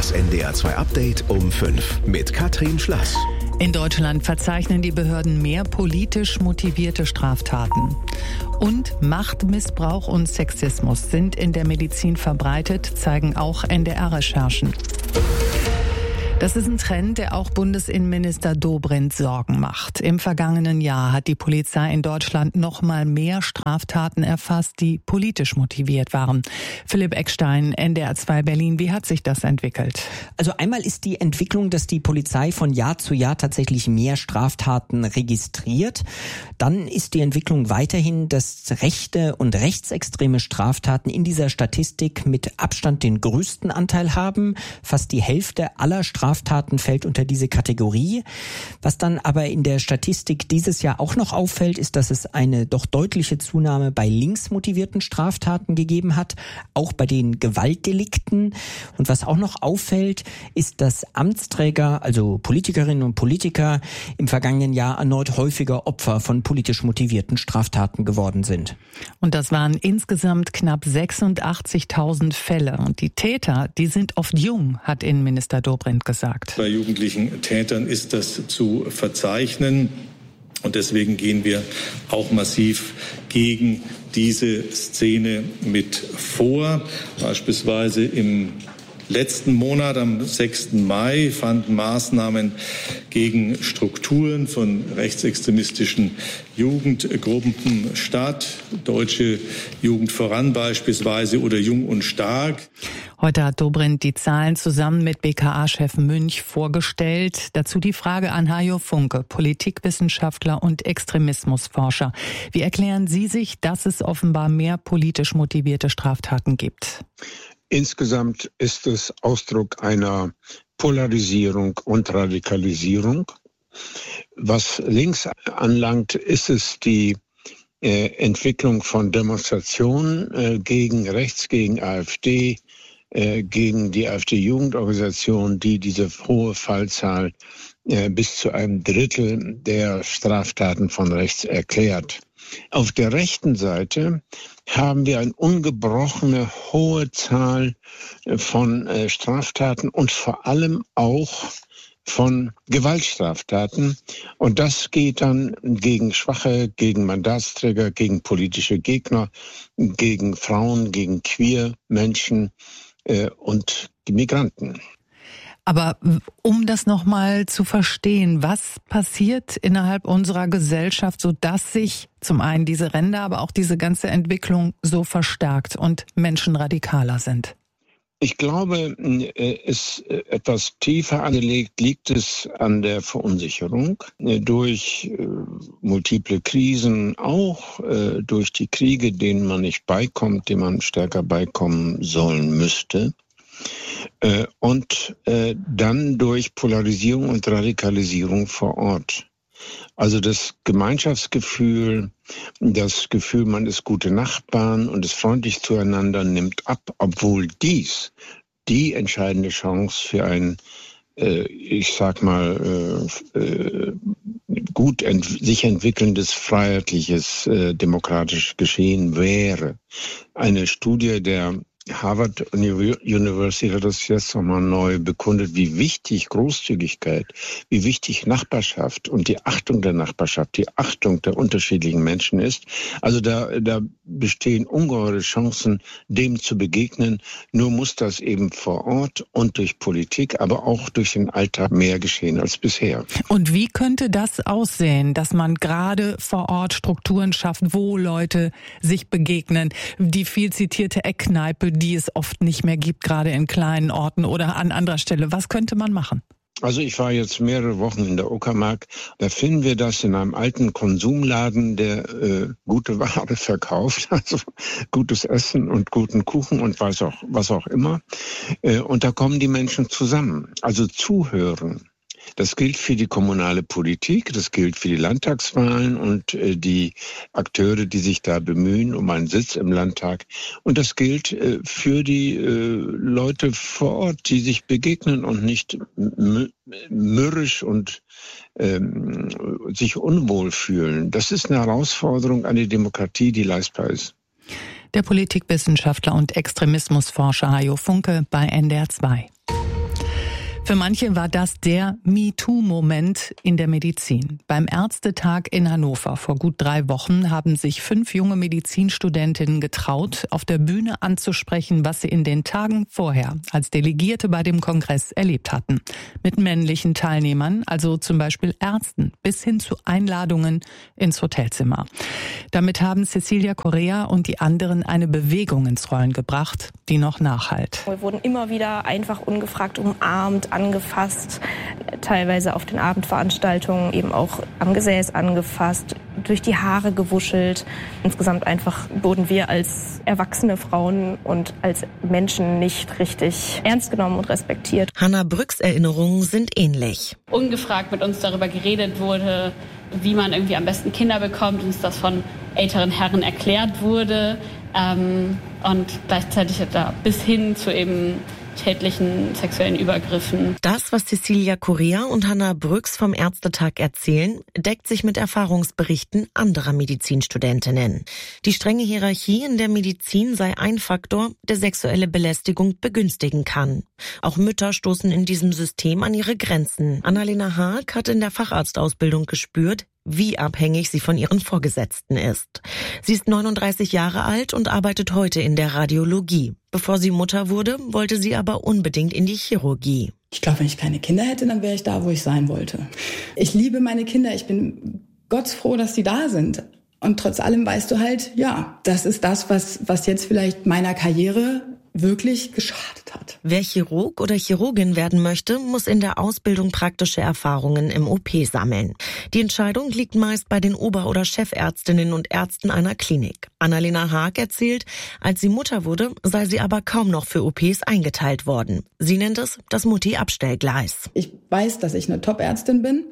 Das NDR2 Update um 5 mit Katrin Schlass. In Deutschland verzeichnen die Behörden mehr politisch motivierte Straftaten. Und Machtmissbrauch und Sexismus sind in der Medizin verbreitet, zeigen auch NDR-Recherchen. Das ist ein Trend, der auch Bundesinnenminister Dobrindt Sorgen macht. Im vergangenen Jahr hat die Polizei in Deutschland noch mal mehr Straftaten erfasst, die politisch motiviert waren. Philipp Eckstein, NDR2 Berlin, wie hat sich das entwickelt? Also einmal ist die Entwicklung, dass die Polizei von Jahr zu Jahr tatsächlich mehr Straftaten registriert. Dann ist die Entwicklung weiterhin, dass rechte und rechtsextreme Straftaten in dieser Statistik mit Abstand den größten Anteil haben. Fast die Hälfte aller Straftaten fällt unter diese Kategorie. Was dann aber in der Statistik dieses Jahr auch noch auffällt, ist, dass es eine doch deutliche Zunahme bei linksmotivierten Straftaten gegeben hat, auch bei den Gewaltdelikten. Und was auch noch auffällt, ist, dass Amtsträger, also Politikerinnen und Politiker, im vergangenen Jahr erneut häufiger Opfer von politisch motivierten Straftaten geworden sind. Und das waren insgesamt knapp 86.000 Fälle. Und die Täter, die sind oft jung, hat Innenminister Dobrindt gesagt. Bei jugendlichen Tätern ist das zu verzeichnen. Und deswegen gehen wir auch massiv gegen diese Szene mit vor. Beispielsweise im letzten Monat, am 6. Mai, fanden Maßnahmen gegen Strukturen von rechtsextremistischen Jugendgruppen statt. Deutsche Jugend voran beispielsweise oder Jung und Stark. Heute hat Dobrindt die Zahlen zusammen mit BKA-Chef Münch vorgestellt. Dazu die Frage an Hajo Funke, Politikwissenschaftler und Extremismusforscher. Wie erklären Sie sich, dass es offenbar mehr politisch motivierte Straftaten gibt? Insgesamt ist es Ausdruck einer Polarisierung und Radikalisierung. Was links anlangt, ist es die Entwicklung von Demonstrationen gegen rechts, gegen AfD, gegen die AfD-Jugendorganisation, die diese hohe Fallzahl bis zu einem Drittel der Straftaten von rechts erklärt. Auf der rechten Seite haben wir eine ungebrochene hohe Zahl von Straftaten und vor allem auch von Gewaltstraftaten. Und das geht dann gegen Schwache, gegen Mandatsträger, gegen politische Gegner, gegen Frauen, gegen Queer-Menschen und die Migranten. Aber um das nochmal zu verstehen, was passiert innerhalb unserer Gesellschaft, sodass sich zum einen diese Ränder, aber auch diese ganze Entwicklung so verstärkt und Menschen radikaler sind? Ich glaube, es etwas tiefer angelegt liegt es an der Verunsicherung durch multiple Krisen, auch durch die Kriege, denen man nicht beikommt, denen man stärker beikommen sollen müsste. Und dann durch Polarisierung und Radikalisierung vor Ort. Also das Gemeinschaftsgefühl, das Gefühl, man ist gute Nachbarn und ist freundlich zueinander, nimmt ab, obwohl dies die entscheidende Chance für ein, gut sich entwickelndes, freiheitliches, demokratisches Geschehen wäre. Eine Studie der Harvard University hat das jetzt nochmal neu bekundet, wie wichtig Großzügigkeit, wie wichtig Nachbarschaft und die Achtung der Nachbarschaft, die Achtung der unterschiedlichen Menschen ist. Also da bestehen ungeheure Chancen, dem zu begegnen. Nur muss das eben vor Ort und durch Politik, aber auch durch den Alltag mehr geschehen als bisher. Und wie könnte das aussehen, dass man gerade vor Ort Strukturen schafft, wo Leute sich begegnen? Die viel zitierte Eckkneipe, die es oft nicht mehr gibt, gerade in kleinen Orten oder an anderer Stelle. Was könnte man machen? Also ich war jetzt mehrere Wochen in der Uckermark. Da finden wir das in einem alten Konsumladen, der gute Ware verkauft, also gutes Essen und guten Kuchen und was auch immer. Und da kommen die Menschen zusammen, also zuhören. Das gilt für die kommunale Politik, das gilt für die Landtagswahlen und die Akteure, die sich da bemühen um einen Sitz im Landtag. Und das gilt für die Leute vor Ort, die sich begegnen und nicht mürrisch und sich unwohl fühlen. Das ist eine Herausforderung an die Demokratie, die leistbar ist. Der Politikwissenschaftler und Extremismusforscher Hajo Funke bei NDR2. Für manche war das der MeToo-Moment in der Medizin. Beim Ärztetag in Hannover vor gut 3 Wochen haben sich 5 junge Medizinstudentinnen getraut, auf der Bühne anzusprechen, was sie in den Tagen vorher als Delegierte bei dem Kongress erlebt hatten. Mit männlichen Teilnehmern, also zum Beispiel Ärzten, bis hin zu Einladungen ins Hotelzimmer. Damit haben Cecilia Correa und die anderen eine Bewegung ins Rollen gebracht, die noch nachhallt. Wir wurden immer wieder einfach ungefragt umarmt, angefasst, teilweise auf den Abendveranstaltungen eben auch am Gesäß angefasst, durch die Haare gewuschelt. Insgesamt einfach wurden wir als erwachsene Frauen und als Menschen nicht richtig ernst genommen und respektiert. Hannah Brücks Erinnerungen sind ähnlich. Ungefragt mit uns darüber geredet wurde, wie man irgendwie am besten Kinder bekommt, uns das von älteren Herren erklärt wurde und gleichzeitig da bis hin zu eben tätlichen sexuellen Übergriffen. Das, was Cecilia Correa und Hannah Brücks vom Ärztetag erzählen, deckt sich mit Erfahrungsberichten anderer Medizinstudentinnen. Die strenge Hierarchie in der Medizin sei ein Faktor, der sexuelle Belästigung begünstigen kann. Auch Mütter stoßen in diesem System an ihre Grenzen. Annalena Haag hat in der Facharztausbildung gespürt, wie abhängig sie von ihren Vorgesetzten ist. Sie ist 39 Jahre alt und arbeitet heute in der Radiologie. Bevor sie Mutter wurde, wollte sie aber unbedingt in die Chirurgie. Ich glaube, wenn ich keine Kinder hätte, dann wäre ich da, wo ich sein wollte. Ich liebe meine Kinder, ich bin gottsfroh, dass sie da sind. Und trotz allem weißt du halt, ja, das ist das, was jetzt vielleicht meiner Karriere wirklich geschadet hat. Wer Chirurg oder Chirurgin werden möchte, muss in der Ausbildung praktische Erfahrungen im OP sammeln. Die Entscheidung liegt meist bei den Ober- oder Chefärztinnen und Ärzten einer Klinik. Annalena Haag erzählt, als sie Mutter wurde, sei sie aber kaum noch für OPs eingeteilt worden. Sie nennt es das Mutti-Abstellgleis. Ich weiß, dass ich eine Top-Ärztin bin,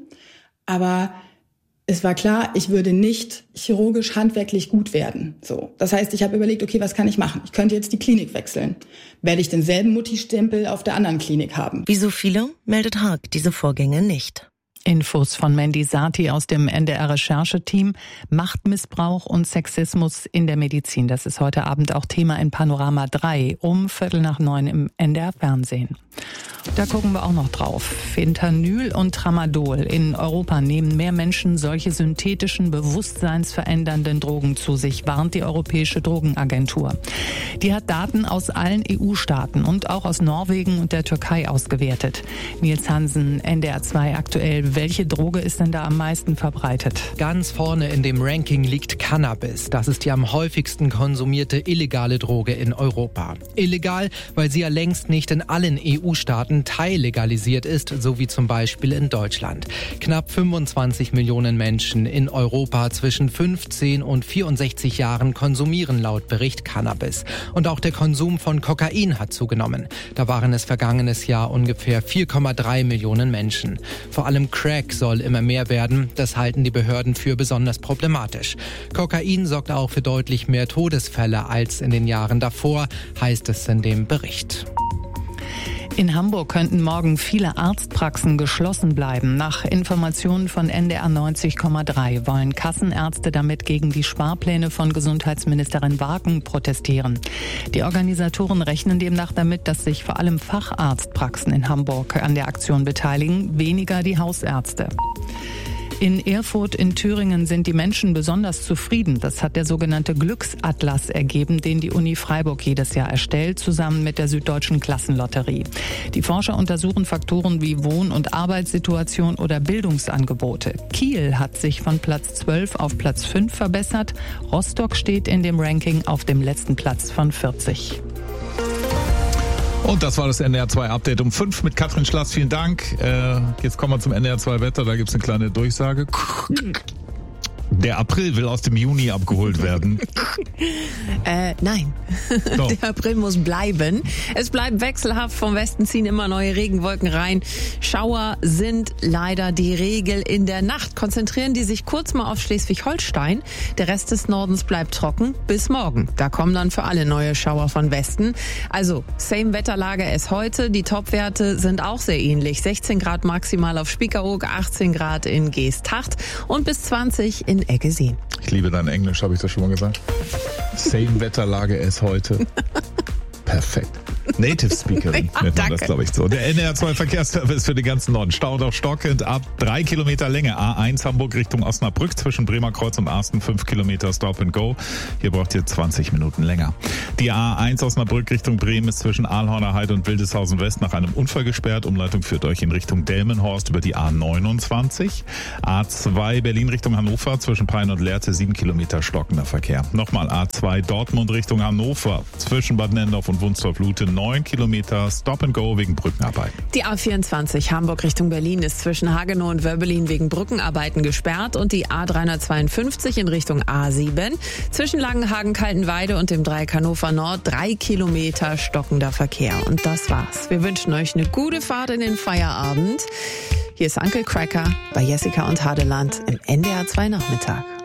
aber es war klar, ich würde nicht chirurgisch handwerklich gut werden. So. Das heißt, ich habe überlegt, okay, was kann ich machen? Ich könnte jetzt die Klinik wechseln. Werde ich denselben Mutti-Stempel auf der anderen Klinik haben? Wie so viele meldet Haag diese Vorgänge nicht. Infos von Mandy Sati aus dem NDR-Rechercheteam. Machtmissbrauch und Sexismus in der Medizin. Das ist heute Abend auch Thema in Panorama 3 um 8:45 im NDR-Fernsehen. Da gucken wir auch noch drauf. Fentanyl und Tramadol. In Europa nehmen mehr Menschen solche synthetischen, bewusstseinsverändernden Drogen zu sich, warnt die Europäische Drogenagentur. Die hat Daten aus allen EU-Staaten und auch aus Norwegen und der Türkei ausgewertet. Nils Hansen, NDR 2 aktuell. Welche Droge ist denn da am meisten verbreitet? Ganz vorne in dem Ranking liegt Cannabis. Das ist die am häufigsten konsumierte illegale Droge in Europa. Illegal, weil sie ja längst nicht in allen EU-Staaten teillegalisiert ist, so wie zum Beispiel in Deutschland. Knapp 25 Millionen Menschen in Europa zwischen 15 und 64 Jahren konsumieren laut Bericht Cannabis. Und auch der Konsum von Kokain hat zugenommen. Da waren es vergangenes Jahr ungefähr 4,3 Millionen Menschen. Vor allem Crack soll immer mehr werden. Das halten die Behörden für besonders problematisch. Kokain sorgt auch für deutlich mehr Todesfälle als in den Jahren davor, heißt es in dem Bericht. In Hamburg könnten morgen viele Arztpraxen geschlossen bleiben. Nach Informationen von NDR 90,3 wollen Kassenärzte damit gegen die Sparpläne von Gesundheitsministerin Wagen protestieren. Die Organisatoren rechnen demnach damit, dass sich vor allem Facharztpraxen in Hamburg an der Aktion beteiligen, weniger die Hausärzte. In Erfurt in Thüringen sind die Menschen besonders zufrieden. Das hat der sogenannte Glücksatlas ergeben, den die Uni Freiburg jedes Jahr erstellt, zusammen mit der Süddeutschen Klassenlotterie. Die Forscher untersuchen Faktoren wie Wohn- und Arbeitssituation oder Bildungsangebote. Kiel hat sich von Platz 12 auf Platz 5 verbessert. Rostock steht in dem Ranking auf dem letzten Platz von 40. Und das war das NDR 2 Update um 5 mit Katrin Schlass. Vielen Dank. Jetzt kommen wir zum NDR 2 Wetter. Da gibt's eine kleine Durchsage. Der April will aus dem Juni abgeholt werden. Nein. Doch. Der April muss bleiben. Es bleibt wechselhaft. Vom Westen ziehen immer neue Regenwolken rein. Schauer sind leider die Regel in der Nacht. Konzentrieren die sich kurz mal auf Schleswig-Holstein. Der Rest des Nordens bleibt trocken bis morgen. Da kommen dann für alle neue Schauer von Westen. Also, same Wetterlage as heute. Die Topwerte sind auch sehr ähnlich. 16 Grad maximal auf Spiekeroog, 18 Grad in Geesthacht und bis 20 in Eggeseen. Ich liebe dein Englisch, habe ich das schon mal gesagt? Same Wetterlage as heute. Perfekt. Native Speakerin nennt man das, glaube ich, so. Der NDR2 Verkehrsservice für den ganzen Norden. Stau noch stockend ab 3 Kilometer Länge. A1 Hamburg Richtung Osnabrück zwischen Bremer Kreuz und Arsten 5 Kilometer Stop and Go. Hier braucht ihr 20 Minuten länger. Die A1 Osnabrück Richtung Bremen ist zwischen Aalhorner Heide und Wildeshausen West nach einem Unfall gesperrt. Umleitung führt euch in Richtung Delmenhorst über die A29. A2 Berlin Richtung Hannover zwischen Peine und Lehrte 7 Kilometer stockender Verkehr. Nochmal A2 Dortmund Richtung Hannover zwischen Bad Nennendorf und Wunstorf-Lute 9 Kilometer Stop and Go wegen Brückenarbeit. Die A24 Hamburg Richtung Berlin ist zwischen Hagenow und Wörbelin wegen Brückenarbeiten gesperrt und die A352 in Richtung A7 zwischen Langenhagen, Kaltenweide und dem Dreieck Hannover Nord 3 Kilometer stockender Verkehr. Und das war's. Wir wünschen euch eine gute Fahrt in den Feierabend. Hier ist Uncle Cracker bei Jessica und Hadeland im NDR 2 Nachmittag.